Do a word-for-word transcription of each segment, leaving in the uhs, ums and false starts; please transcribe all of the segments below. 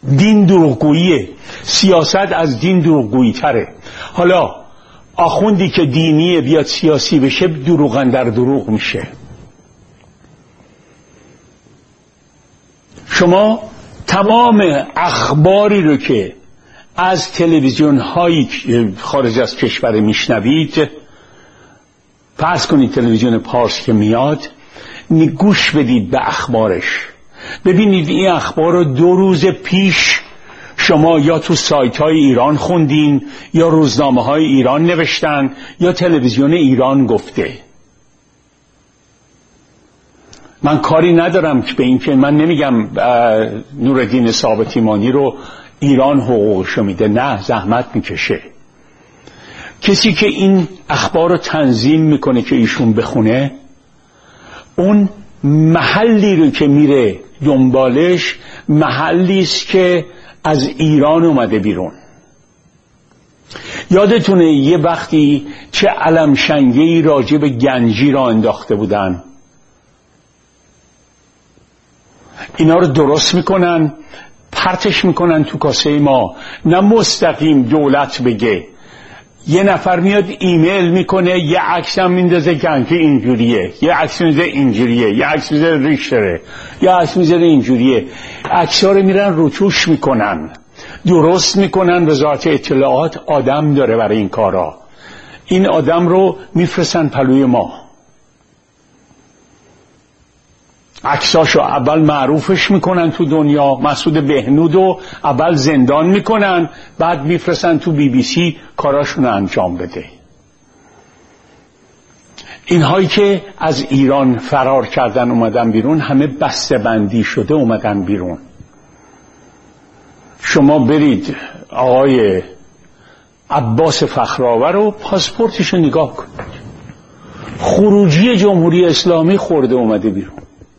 دین دروغگوییه، سیاست از دین دروغگویی تره. حالا آخوندی که دینیه بیاد سیاسی بشه، دروغن در دروغ میشه. شما تمام اخباری رو که از تلویزیون هایی خارج از کشور میشنوید، فرض کنید تلویزیون پارس که میاد، گوش بدید به اخبارش، ببینید این اخبار رو دو روز پیش شما یا تو سایت های ایران خوندین، یا روزنامه های ایران نوشتن، یا تلویزیون ایران گفته. من کاری ندارم که به این که من نمیگم نورالدین ثابت ایمانی رو ایران حقوقشو میده، نه، زحمت میکشه. کسی که این اخبار رو تنظیم میکنه که ایشون بخونه، اون محلی رو که میره دنبالش محلی است که از ایران اومده بیرون. یادتونه یه وقتی چه علمشنگه‌ای راجع به گنجی را انداخته بودن؟ اینا رو درست میکنن، پرتش میکنن تو کاسه ما. نه مستقیم دولت بگه، یه نفر میاد ایمیل میکنه، یه عکس هم میندازه گنجی اینجوریه، یه عکس میذاره اینجوریه، یه عکس میذاره ریشتره، یه عکس میذاره اینجوریه. عکس‌ها رو میرن روتوش میکنن، درست میکنن. وزارت اطلاعات آدم داره برای این کارا. این آدم رو میفرستن پلوی ما، عکساشو اول معروفش میکنن تو دنیا. مسعود بهنودو اول زندان میکنن، بعد میفرستن تو بی بی سی کاراشونو انجام بده. اینهایی که از ایران فرار کردن اومدن بیرون، همه بسته بندی شده اومدن بیرون. شما برید آقای عباس فخرآور رو پاسپورتشو نگاه کنید، خروجی جمهوری اسلامی خورده اومده بیرون.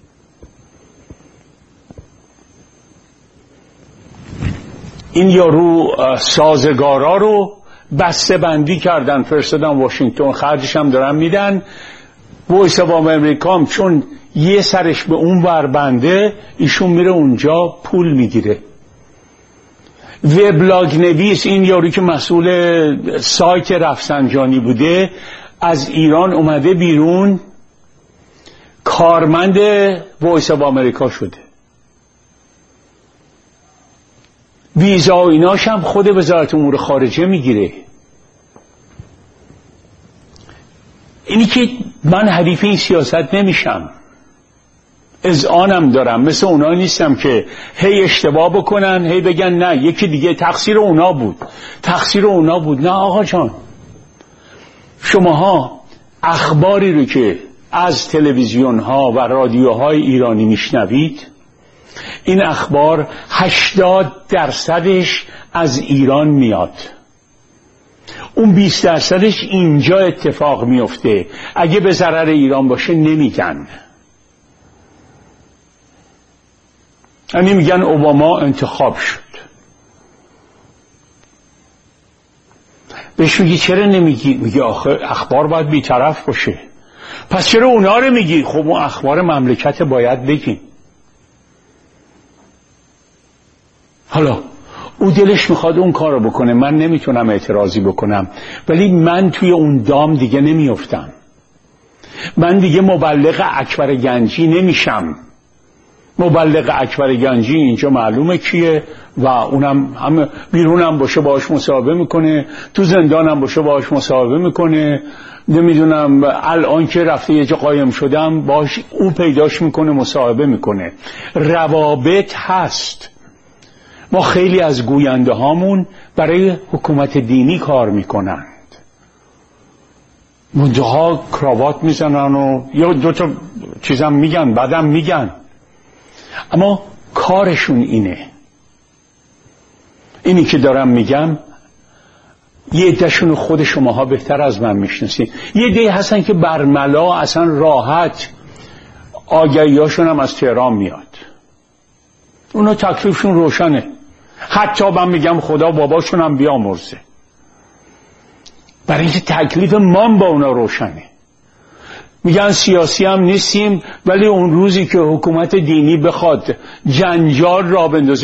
این یارو سازگارا رو بسته بندی کردن، فرستادن واشنگتن، خرجش هم دارن میدن. وایس آف امریکا چون یه سرش به اون ور بنده، ایشون میره اونجا پول میگیره. وبلاگ نویس، این یارو که مسئول سایت رفسنجانی بوده، از ایران اومده بیرون، کارمند وایس آف امریکا شده. ویزا و ایناش هم خود وزارت امور خارجه میگیره. اینی که من حریف این سیاست نمیشم، اذعانم دارم، مثل اونا نیستم که هی اشتباه بکنن هی بگن نه یکی دیگه تقصیر اونا بود، تقصیر اونا بود. نه آقا جان، شماها اخباری رو که از تلویزیون ها و رادیوهای ایرانی میشنوید، این اخبار هشتاد درصدش از ایران میاد، اون بیست درصدش اینجا اتفاق میفته. اگه به ضرر ایران باشه نمیگن. یعنی میگن اوباما انتخاب شد. بهش میگی چرا نمیگی؟ میگی آخه اخبار باید بیطرف باشه. پس چرا اونا رو میگی؟ خب اون اخبار مملکت باید بگیم. حالا او دلش میخواد اون کار رو بکنه، من نمیتونم اعتراضی بکنم، ولی من توی اون دام دیگه نمیافتم. من دیگه مبلغ اکبر گنجی نمیشم. مبلغ اکبر گنجی اینجا معلومه کیه و اونم هم بیرونم باشه باهاش مصاحبه میکنه، تو زندانم باشه باهاش مصاحبه میکنه، نمیدونم الان که رفته یه جا قایم شدم باهاش او پیداش میکنه مصاحبه میکنه. روابط هست. ما خیلی از گوینده هامون برای حکومت دینی کار میکنند، منتها کراوات میزنن و یا دو تا چیزم میگن بعدم میگن، اما کارشون اینه. اینی که دارم میگم یه عده‌شون خود شماها بهتر از من میشناسین. یه عده هستن که برملا اصلا راحت آگهیاشون هم از تهران میاد، اونا تکلیفشون روشنه. حتی من میگم خدا باباشون هم بیامرزه، برای اینکه تکلیف ما با اونا روشنه. میگن سیاسی هم نیستیم، ولی اون روزی که حکومت دینی بخواد جنجال را بندازه